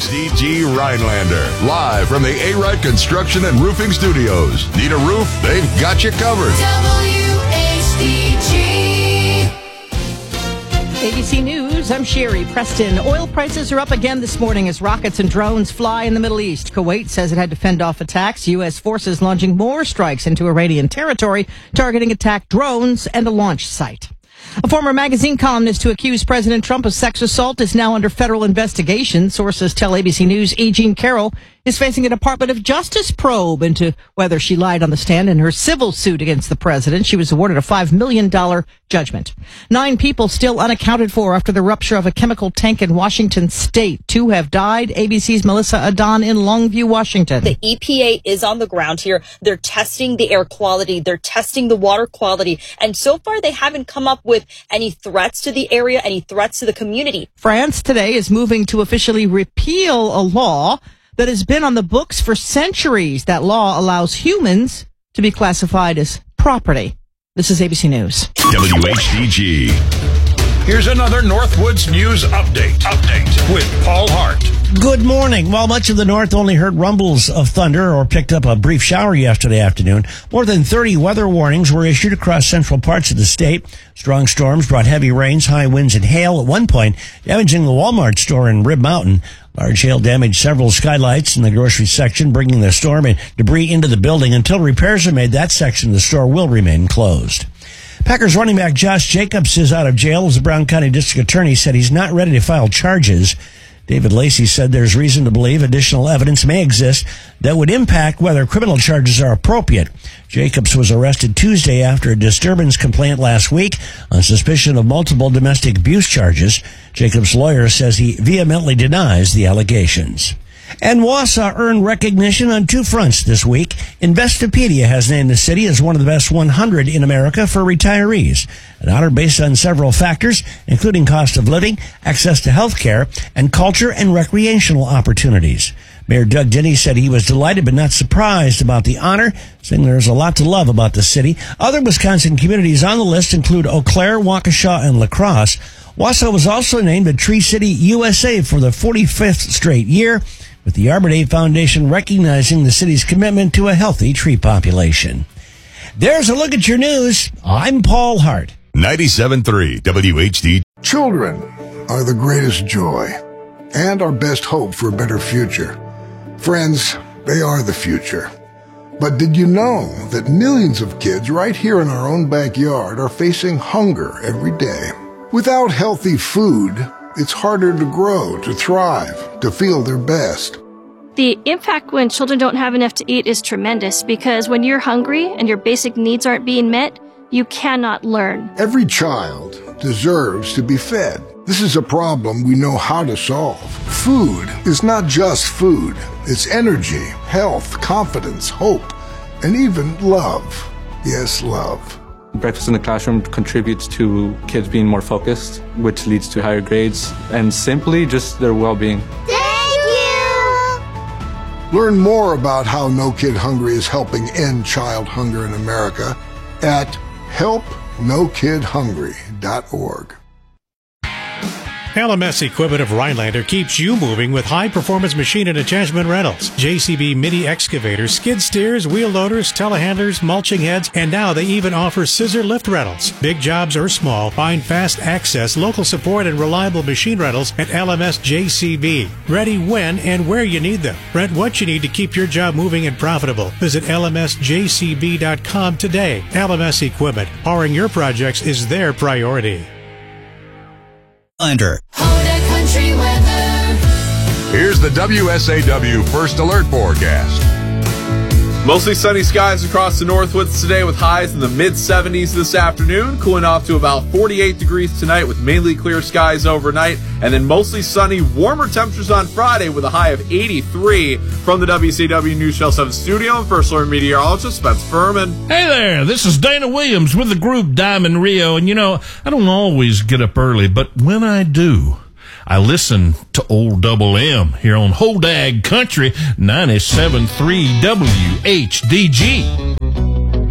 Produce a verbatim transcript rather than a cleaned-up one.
D G Rhinelander, live from the A-Rite Construction and Roofing Studios. Need a roof? They've got you covered. W H D G. A B C News, I'm Sherry Preston. Oil prices are up again this morning as rockets and drones fly in the Middle East. Kuwait says it had to fend off attacks. U S forces launching more strikes into Iranian territory, targeting attack drones and a launch site. A former magazine columnist who accused President Trump of sex assault is now under federal investigation. Sources tell A B C News E. Jean Carroll is facing a Department of Justice probe into whether she lied on the stand in her civil suit against the president. She was awarded a five million dollars judgment. Nine people still unaccounted for after the rupture of a chemical tank in Washington state. Two have died. A B C's Melissa Adon in Longview, Washington. The E P A is on the ground here. They're testing the air quality. They're testing the water quality. And so far, they haven't come up with any threats to the area, any threats to the community. France today is moving to officially repeal a law that has been on the books for centuries. That law allows humans to be classified as property. This is A B C News. W H D G. Here's another Northwoods News Update. Update with Paul Hart. Good morning. While much of the north only heard rumbles of thunder or picked up a brief shower yesterday afternoon, more than thirty weather warnings were issued across central parts of the state. Strong storms brought heavy rains, high winds, and hail, at one point damaging the Walmart store in Rib Mountain. Large hail damaged several skylights in the grocery section, bringing the storm and debris into the building. Until repairs are made, that section of the store will remain closed. Packers running back Josh Jacobs is out of jail as the Brown County District Attorney said he's not ready to file charges. David Lacey said there's reason to believe additional evidence may exist that would impact whether criminal charges are appropriate. Jacobs was arrested Tuesday after a disturbance complaint last week on suspicion of multiple domestic abuse charges. Jacobs' lawyer says he vehemently denies the allegations. And Wausau earned recognition on two fronts this week. Investopedia has named the city as one of the best one hundred in America for retirees, an honor based on several factors, including cost of living, access to health care, and culture and recreational opportunities. Mayor Doug Denny said he was delighted but not surprised about the honor, saying there's a lot to love about the city. Other Wisconsin communities on the list include Eau Claire, Waukesha, and La Crosse. Wausau was also named a Tree City U S A for the forty-fifth straight year, with the Arbor Day Foundation recognizing the city's commitment to a healthy tree population. There's a look at your news. I'm Paul Hart. ninety-seven point three W H D. Children are the greatest joy and our best hope for a better future. Friends, they are the future. But did you know that millions of kids right here in our own backyard are facing hunger every day? Without healthy food, it's harder to grow, to thrive, to feel their best. The impact when children don't have enough to eat is tremendous because when you're hungry and your basic needs aren't being met, you cannot learn. Every child deserves to be fed. This is a problem we know how to solve. Food is not just food. It's energy, health, confidence, hope, and even love. Yes, love. Breakfast in the classroom contributes to kids being more focused, which leads to higher grades, and simply just their well-being. Thank you! Learn more about how No Kid Hungry is helping end child hunger in America at help no kid hungry dot org. L M S Equipment of Rhinelander keeps you moving with high-performance machine and attachment rentals. J C B mini excavators, skid steers, wheel loaders, telehandlers, mulching heads, and now they even offer scissor lift rentals. Big jobs or small, find fast access, local support, and reliable machine rentals at L M S J C B. Ready when and where you need them. Rent what you need to keep your job moving and profitable. Visit L M S J C B dot com today. L M S Equipment. Powering your projects is their priority. Under Honda Country Weather. Here's the W S A W First Alert Forecast. Mostly sunny skies across the Northwoods today with highs in the mid seventies this afternoon, cooling off to about forty-eight degrees tonight with mainly clear skies overnight, and then mostly sunny, warmer temperatures on Friday with a high of eighty-three. From the W C W News Channel seven studio, I'm First Alert meteorologist Spence Furman. Hey there, this is Dana Williams with the group Diamond Rio, and you know, I don't always get up early, but when I do, I listen to Old Double M here on Hodag Country ninety-seven point three W H D G.